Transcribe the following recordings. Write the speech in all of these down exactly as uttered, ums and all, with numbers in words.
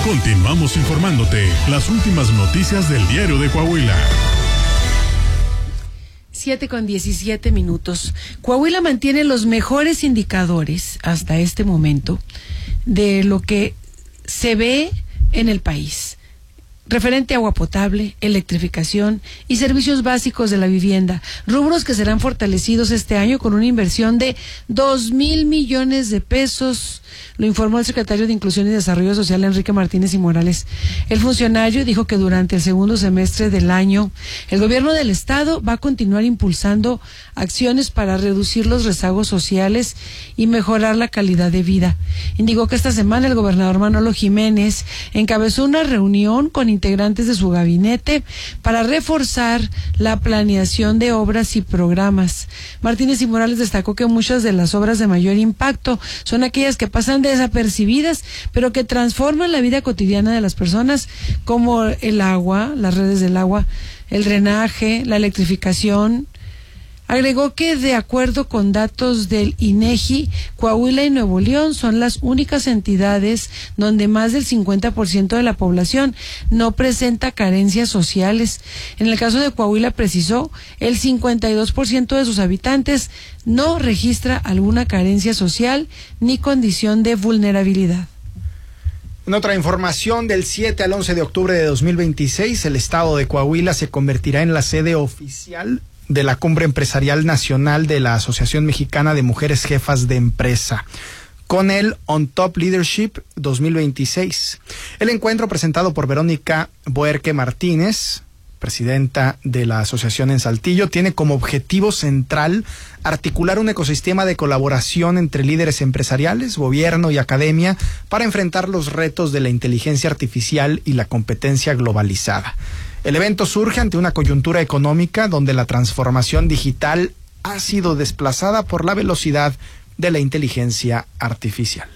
Continuamos informándote las últimas noticias del Diario de Coahuila. siete con diecisiete minutos. Coahuila mantiene los mejores indicadores hasta este momento de lo que se ve en el país, referente a agua potable, electrificación y servicios básicos de la vivienda, rubros que serán fortalecidos este año con una inversión de dos mil millones de pesos, lo informó el secretario de Inclusión y Desarrollo Social, Enrique Martínez y Morales. El funcionario dijo que durante el segundo semestre del año, el gobierno del estado va a continuar impulsando acciones para reducir los rezagos sociales y mejorar la calidad de vida. Indicó que esta semana el gobernador Manolo Jiménez encabezó una reunión con integrantes de su gabinete para reforzar la planeación de obras y programas. Martínez y Morales destacó que muchas de las obras de mayor impacto son aquellas que pasan desapercibidas, pero que transforman la vida cotidiana de las personas, como el agua, las redes del agua, el drenaje, la electrificación. Agregó que, de acuerdo con datos del INEGI, Coahuila y Nuevo León son las únicas entidades donde más del cincuenta por ciento de la población no presenta carencias sociales. En el caso de Coahuila, precisó, el cincuenta y dos por ciento de sus habitantes no registra alguna carencia social ni condición de vulnerabilidad. En otra información, del siete al once de octubre de dos mil veintiséis, el estado de Coahuila se convertirá en la sede oficial de la Cumbre Empresarial Nacional de la Asociación Mexicana de Mujeres Jefas de Empresa, con el On Top Leadership dos mil veintiséis. El encuentro, presentado por Verónica Boerque Martínez, presidenta de la asociación en Saltillo, tiene como objetivo central articular un ecosistema de colaboración entre líderes empresariales, gobierno y academia para enfrentar los retos de la inteligencia artificial y la competencia globalizada. El evento surge ante una coyuntura económica donde la transformación digital ha sido desplazada por la velocidad de la inteligencia artificial.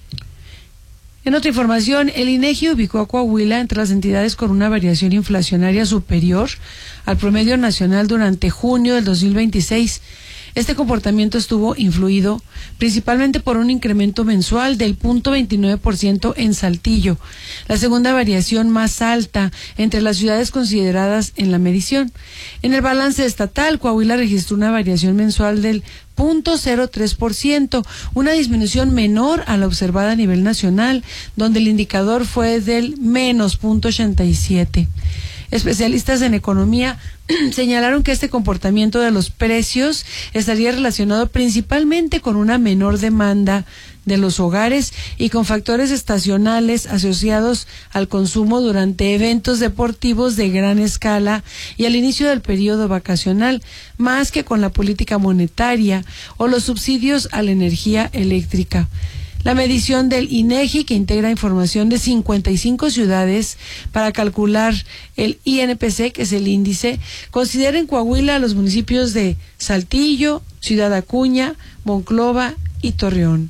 En otra información, el INEGI ubicó a Coahuila entre las entidades con una variación inflacionaria superior al promedio nacional durante junio del dos mil veintiséis. Este comportamiento estuvo influido principalmente por un incremento mensual del cero punto veintinueve por ciento en Saltillo, la segunda variación más alta entre las ciudades consideradas en la medición. En el balance estatal, Coahuila registró una variación mensual del cero punto cero tres por ciento, una disminución menor a la observada a nivel nacional, donde el indicador fue del menos cero punto ochenta y siete. Especialistas en economía señalaron que este comportamiento de los precios estaría relacionado principalmente con una menor demanda de los hogares y con factores estacionales asociados al consumo durante eventos deportivos de gran escala y al inicio del periodo vacacional, más que con la política monetaria o los subsidios a la energía eléctrica. La medición del INEGI, que integra información de cincuenta y cinco ciudades para calcular el I N P C, que es el índice, considera en Coahuila a los municipios de Saltillo, Ciudad Acuña, Monclova y Torreón.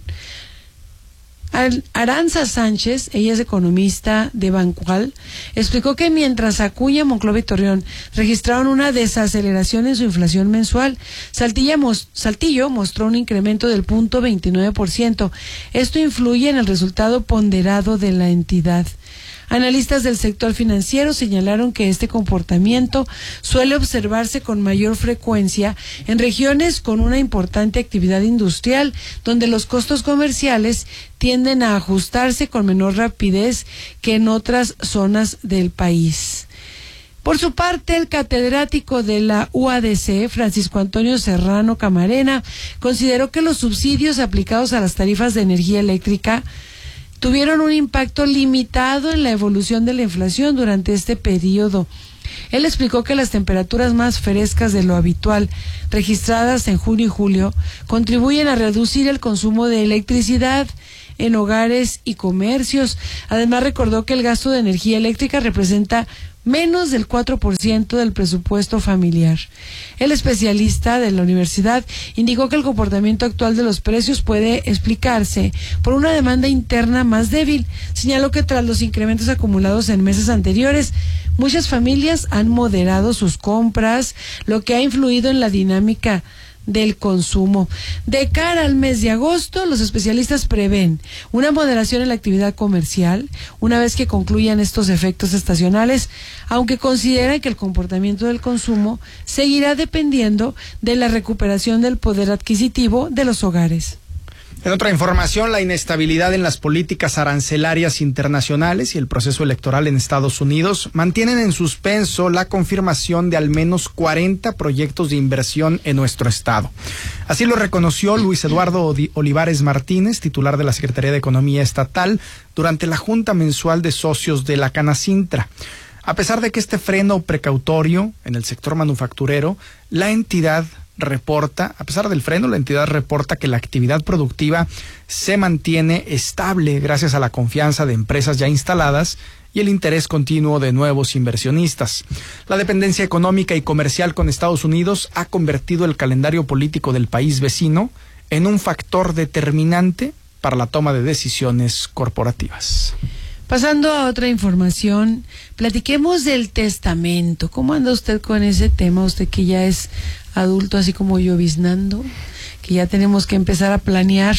Aranza Sánchez, ella es economista de Bancual, explicó que mientras Acuña, Monclova y Torreón registraron una desaceleración en su inflación mensual, Saltillo, Saltillo mostró un incremento del cero punto veintinueve por ciento. Esto influye en el resultado ponderado de la entidad. Analistas del sector financiero señalaron que este comportamiento suele observarse con mayor frecuencia en regiones con una importante actividad industrial, donde los costos comerciales tienden a ajustarse con menor rapidez que en otras zonas del país. Por su parte, el catedrático de la U A D C, Francisco Antonio Serrano Camarena, consideró que los subsidios aplicados a las tarifas de energía eléctrica tuvieron un impacto limitado en la evolución de la inflación durante este periodo. Él explicó que las temperaturas más frescas de lo habitual, registradas en junio y julio, contribuyen a reducir el consumo de electricidad en hogares y comercios. Además, recordó que el gasto de energía eléctrica representa menos del cuatro por ciento del presupuesto familiar. El especialista de la universidad indicó que el comportamiento actual de los precios puede explicarse por una demanda interna más débil. Señaló que tras los incrementos acumulados en meses anteriores, muchas familias han moderado sus compras, lo que ha influido en la dinámica del consumo. De cara al mes de agosto, los especialistas prevén una moderación en la actividad comercial una vez que concluyan estos efectos estacionales, aunque consideran que el comportamiento del consumo seguirá dependiendo de la recuperación del poder adquisitivo de los hogares. En otra información, la inestabilidad en las políticas arancelarias internacionales y el proceso electoral en Estados Unidos mantienen en suspenso la confirmación de al menos cuarenta proyectos de inversión en nuestro estado. Así lo reconoció Luis Eduardo Olivares Martínez, titular de la Secretaría de Economía Estatal, durante la Junta Mensual de Socios de la Canacintra. A pesar de que este freno precautorio en el sector manufacturero, la entidad reporta, a pesar del freno, la entidad reporta que la actividad productiva se mantiene estable gracias a la confianza de empresas ya instaladas y el interés continuo de nuevos inversionistas. La dependencia económica y comercial con Estados Unidos ha convertido el calendario político del país vecino en un factor determinante para la toma de decisiones corporativas. Pasando a otra información, platiquemos del testamento. ¿Cómo anda usted con ese tema? Usted que ya es adulto, así como lloviznando, que ya tenemos que empezar a planear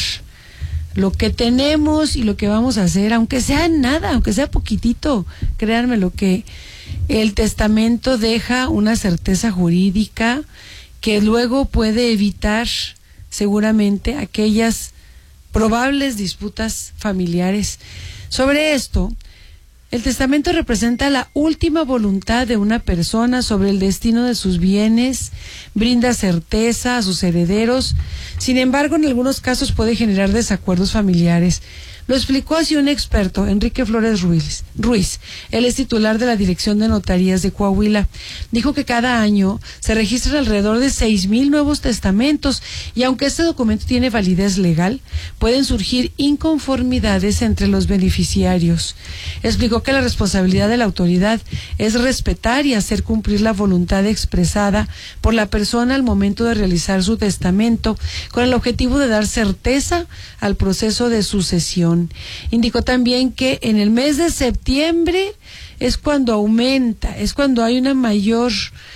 lo que tenemos y lo que vamos a hacer, aunque sea nada, aunque sea poquitito. Créanme lo que el testamento deja una certeza jurídica que luego puede evitar seguramente aquellas probables disputas familiares. Sobre esto, el testamento representa la última voluntad de una persona sobre el destino de sus bienes, brinda certeza a sus herederos, sin embargo, en algunos casos puede generar desacuerdos familiares. Lo explicó así un experto, Enrique Flores Ruiz. Ruiz. Él es titular de la Dirección de Notarías de Coahuila. Dijo que cada año se registran alrededor de seis mil nuevos testamentos y aunque este documento tiene validez legal, pueden surgir inconformidades entre los beneficiarios. Explicó que la responsabilidad de la autoridad es respetar y hacer cumplir la voluntad expresada por la persona al momento de realizar su testamento, con el objetivo de dar certeza al proceso de sucesión. Indicó también que en el mes de septiembre es cuando aumenta, es cuando hay una mayor,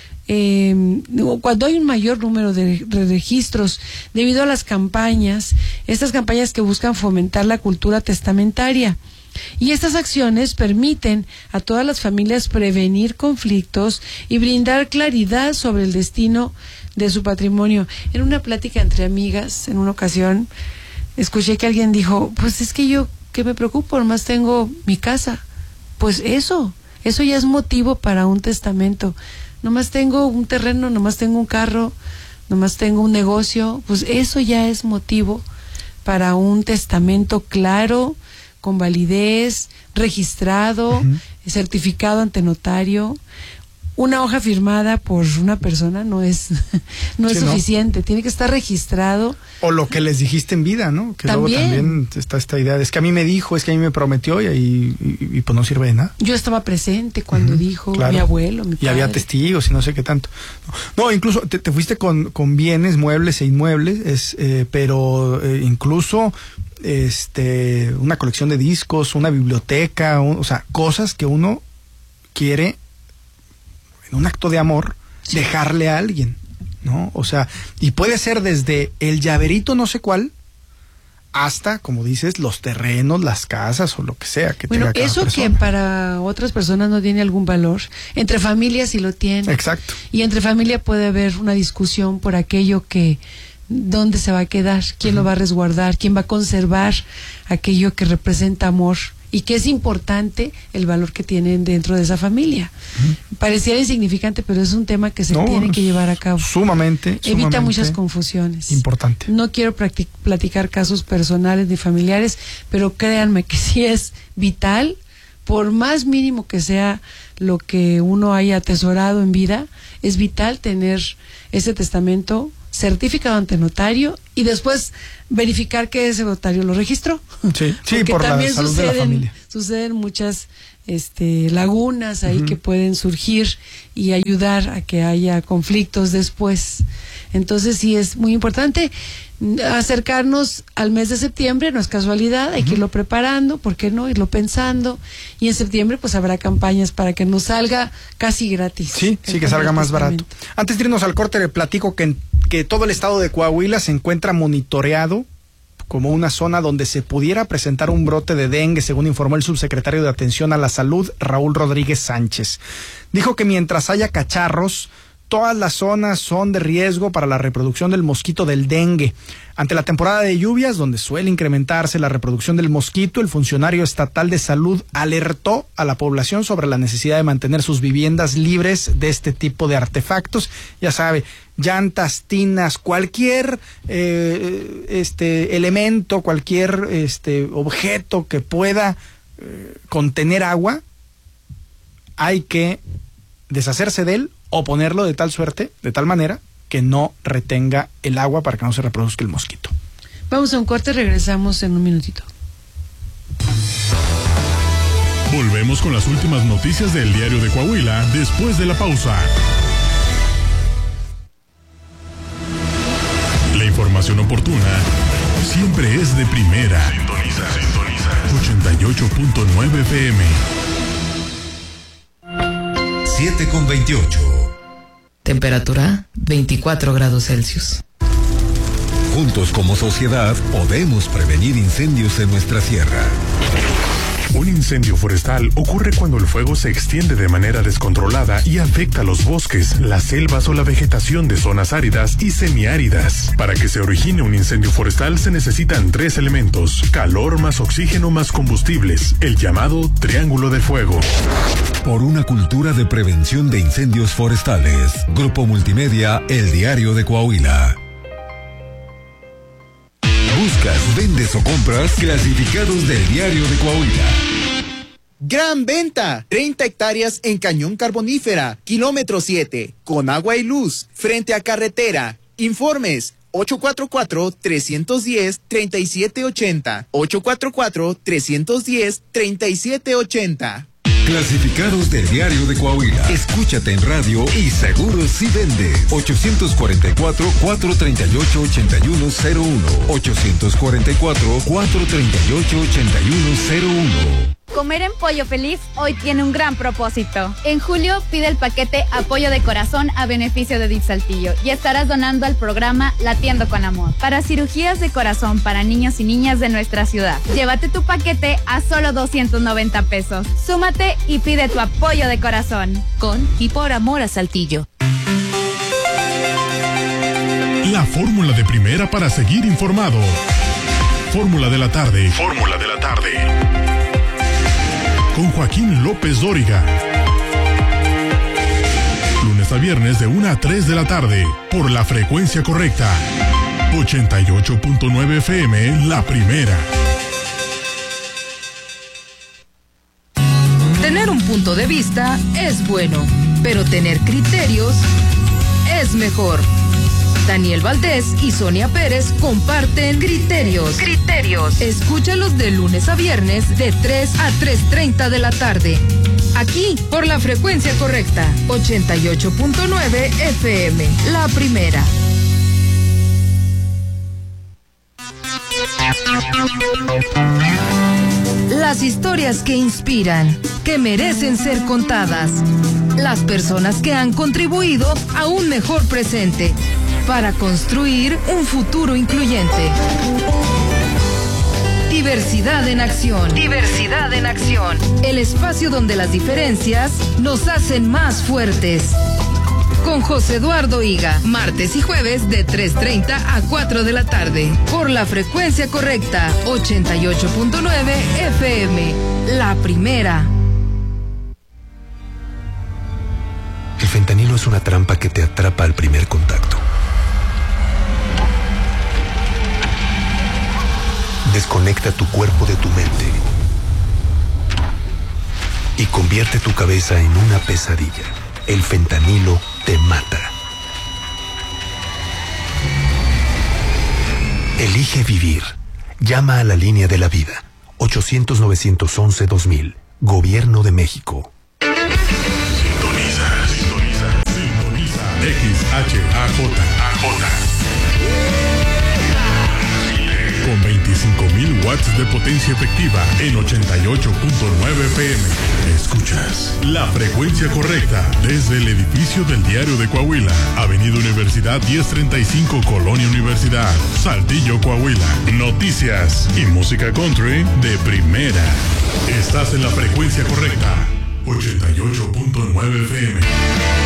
eh, cuando hay un mayor número de registros debido a las campañas, estas campañas que buscan fomentar la cultura testamentaria. Y estas acciones permiten a todas las familias prevenir conflictos y brindar claridad sobre el destino de su patrimonio. En una plática entre amigas, en una ocasión, escuché que alguien dijo, pues es que yo, ¿qué me preocupo? Nomás tengo mi casa. Pues eso, eso ya es motivo para un testamento. Nomás tengo un terreno, nomás tengo un carro, nomás tengo un negocio. Pues eso ya es motivo para un testamento claro, con validez, registrado, uh-huh. certificado ante notario. Una hoja firmada por una persona no es no sí, es suficiente, no. Tiene que estar registrado. O lo que les dijiste en vida, ¿no? Que ¿También? Luego también está esta idea de, es que a mí me dijo, es que a mí me prometió y, y, y, y pues no sirve de nada. Yo estaba presente cuando uh-huh, dijo claro. mi abuelo, mi padre. Y había testigos y no sé qué tanto. No, no incluso te, te fuiste con, con bienes, muebles e inmuebles, es, eh, pero eh, incluso este una colección de discos, una biblioteca, un, o sea, cosas que uno quiere en un acto de amor, sí. dejarle a alguien, ¿no? O sea, y puede ser desde el llaverito no sé cuál, hasta, como dices, los terrenos, las casas o lo que sea que bueno, tenga cada eso persona. Que para otras personas no tiene algún valor, entre familias sí lo tiene. Exacto. Y entre familia puede haber una discusión por aquello que, dónde se va a quedar, quién uh-huh. lo va a resguardar, quién va a conservar aquello que representa amor. Y que es importante el valor que tienen dentro de esa familia. Uh-huh. Pareciera insignificante, pero es un tema que se no, tiene que llevar a cabo. Sumamente, Evita sumamente muchas confusiones. Importante. No quiero practic- platicar casos personales ni familiares, pero créanme que sí es vital, por más mínimo que sea lo que uno haya atesorado en vida, es vital tener ese testamento certificado ante notario y después verificar que ese notario lo registró. Sí, sí, por la salud de la familia. Suceden muchas este, lagunas ahí uh-huh. que pueden surgir y ayudar a que haya conflictos después. Entonces sí es muy importante acercarnos al mes de septiembre, no es casualidad, hay uh-huh. que irlo preparando, ¿por qué no? Irlo pensando, y en septiembre pues habrá campañas para que nos salga casi gratis. Sí, sí, que salga más barato. Antes de irnos al corte, le platico que en que todo el estado de Coahuila se encuentra monitoreado como una zona donde se pudiera presentar un brote de dengue, según informó el subsecretario de Atención a la Salud, Raúl Rodríguez Sánchez. Dijo que mientras haya cacharros, todas las zonas son de riesgo para la reproducción del mosquito del dengue. Ante la temporada de lluvias, donde suele incrementarse la reproducción del mosquito, el funcionario estatal de salud alertó a la población sobre la necesidad de mantener sus viviendas libres de este tipo de artefactos. Ya sabe, llantas, tinas, cualquier eh, este elemento, cualquier este objeto que pueda eh, contener agua, hay que deshacerse de él o ponerlo de tal suerte, de tal manera, que no retenga el agua para que no se reproduzca el mosquito. Vamos a un corte, regresamos en un minutito. Volvemos con las últimas noticias del Diario de Coahuila después de la pausa. La información oportuna siempre es de primera. Sintoniza, sintoniza. ochenta y ocho punto nueve F M. siete con veintiocho. Temperatura veinticuatro grados Celsius. Juntos como sociedad podemos prevenir incendios en nuestra sierra. Un incendio forestal ocurre cuando el fuego se extiende de manera descontrolada y afecta los bosques, las selvas o la vegetación de zonas áridas y semiáridas. Para que se origine un incendio forestal se necesitan tres elementos: calor más oxígeno más combustibles, el llamado triángulo de fuego. Por una cultura de prevención de incendios forestales. Grupo Multimedia, El Diario de Coahuila. Buscas, vendes o compras clasificados del Diario de Coahuila. Gran venta, treinta hectáreas en Cañón Carbonífera, kilómetro siete, con agua y luz, frente a carretera. Informes ocho cuatro cuatro, tres uno cero, tres siete ocho cero, ocho cuatro cuatro, tres uno cero, tres siete ocho cero. Clasificados del Diario de Coahuila. Escúchate en radio y seguro si vende. ocho cuatro cuatro, cuatro tres ocho, ocho uno cero uno. ocho cuatro cuatro, cuatro tres ocho, ocho uno cero uno. Comer en Pollo Feliz hoy tiene un gran propósito. En julio pide el paquete Apoyo de Corazón a beneficio de D I F Saltillo y estarás donando al programa Latiendo con Amor para cirugías de corazón para niños y niñas de nuestra ciudad. Llévate tu paquete a solo doscientos noventa pesos. Súmate y pide tu apoyo de corazón. Con y por amor a Saltillo. La fórmula de primera para seguir informado. Fórmula de la tarde. Fórmula de la tarde. Con Joaquín López Dóriga. Lunes a viernes de una a tres de la tarde, por la frecuencia correcta. ochenta y ocho punto nueve F M, La Primera. Tener un punto de vista es bueno, pero tener criterios es mejor. Daniel Valdés y Sonia Pérez comparten criterios. Criterios. Escúchalos de lunes a viernes de tres a tres treinta de la tarde. Aquí, por la frecuencia correcta, ochenta y ocho punto nueve F M, La Primera. Las historias que inspiran, que merecen ser contadas. Las personas que han contribuido a un mejor presente para construir un futuro incluyente. Diversidad en acción. Diversidad en acción. El espacio donde las diferencias nos hacen más fuertes. Con José Eduardo Higa, martes y jueves de tres treinta a cuatro de la tarde. Por la frecuencia correcta, ochenta y ocho punto nueve F M, La Primera. El fentanilo es una trampa que te atrapa al primer contacto. Desconecta tu cuerpo de tu mente y convierte tu cabeza en una pesadilla. El fentanilo te mata. Elige vivir. Llama a la línea de la vida. ochocientos, novecientos once, dos mil. Gobierno de México. Sintoniza, sintoniza, sintoniza. X H A J A J. Con veinte veinticinco mil watts de potencia efectiva en ochenta y ocho punto nueve F M. Escuchas la frecuencia correcta desde el edificio del Diario de Coahuila, Avenida Universidad diez treinta y cinco, Colonia Universidad, Saltillo, Coahuila. Noticias y música country de primera. Estás en la frecuencia correcta, ochenta y ocho punto nueve F M.